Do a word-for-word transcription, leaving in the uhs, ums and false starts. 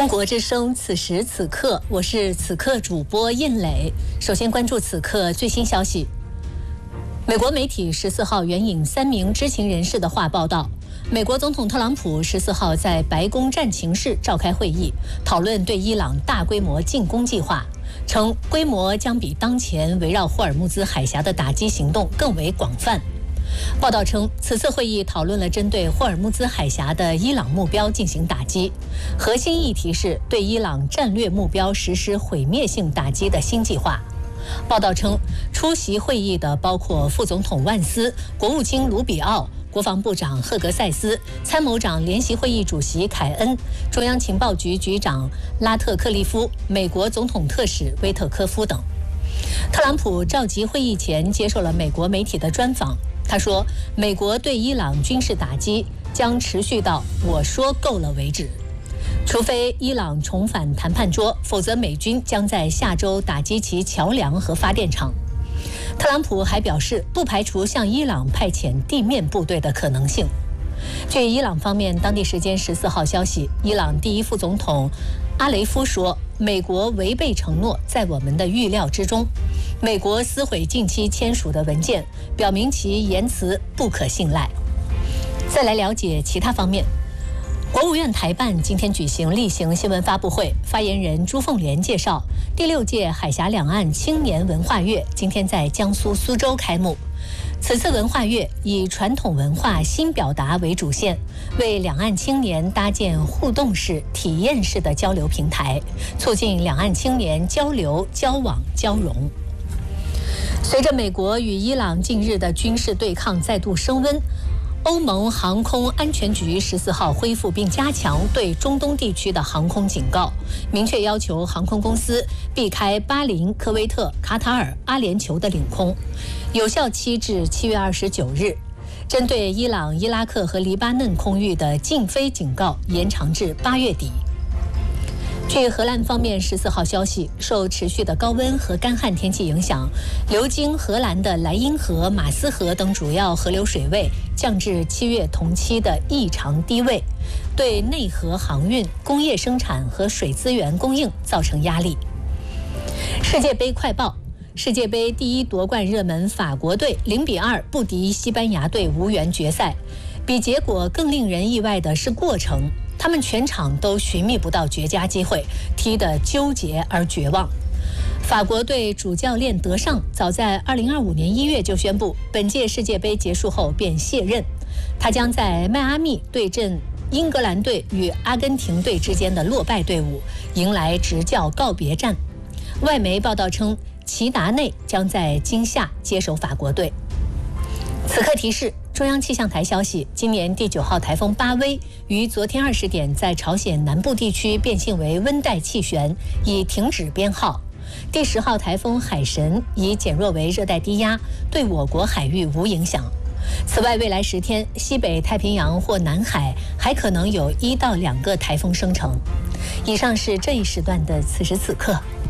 中国之声，此时此刻，我是此刻主播印磊。首先关注此刻最新消息。美国媒体十四号援引三名知情人士的话报道，美国总统特朗普十四号在白宫战情室召开会议，讨论对伊朗大规模进攻计划，称规模将比当前围绕霍尔木兹海峡的打击行动更为广泛。报道称，此次会议讨论了针对霍尔木兹海峡的伊朗目标进行打击，核心议题是对伊朗战略目标实施毁灭性打击的新计划。报道称，出席会议的包括副总统万斯、国务卿卢比奥、国防部长赫格塞斯、参谋长联席会议主席凯恩、中央情报局局长拉特克利夫、美国总统特使威特科夫等。特朗普召集会议前接受了美国媒体的专访，他说，美国对伊朗军事打击将持续到我说够了为止，除非伊朗重返谈判桌，否则美军将在下周打击其桥梁和发电厂。特朗普还表示，不排除向伊朗派遣地面部队的可能性。据伊朗方面当地时间十四号消息，伊朗第一副总统阿雷夫说，美国违背承诺在我们的预料之中，美国撕毁近期签署的文件，表明其言辞不可信赖。再来了解其他方面。国务院台办今天举行例行新闻发布会，发言人朱凤莲介绍，第六届海峡两岸青年文化月今天在江苏苏州开幕。此次文化月以传统文化新表达为主线，为两岸青年搭建互动式、体验式的交流平台，促进两岸青年交流、交往、交融。随着美国与伊朗近日的军事对抗再度升温，欧盟航空安全局十四号恢复并加强对中东地区的航空警告，明确要求航空公司避开巴林、科威特、卡塔尔、阿联酋的领空，有效期至七月二十九日。针对伊朗、伊拉克和黎巴嫩空域的禁飞警告延长至八月底。据荷兰方面十四号消息，受持续的高温和干旱天气影响，流经荷兰的莱茵河、马斯河等主要河流水位降至七月同期的异常低位，对内河航运、工业生产和水资源供应造成压力。世界杯快报：世界杯第一夺冠热门法国队零比二不敌西班牙队，无缘决赛。比结果更令人意外的是过程。他们全场都寻觅不到绝佳机会，踢得纠结而绝望。法国队主教练德尚早在二零二五年一月就宣布，本届世界杯结束后便卸任。他将在迈阿密对阵英格兰队与阿根廷队之间的落败队伍，迎来执教告别战。外媒报道称，齐达内将在今夏接手法国队。此刻提示：中央气象台消息，今年第九号台风巴威于昨天二十点在朝鲜南部地区变性为温带气旋，已停止编号。第十号台风海神已减弱为热带低压，对我国海域无影响。此外，未来十天，西北太平洋或南海还可能有一到两个台风生成。以上是这一时段的此时此刻。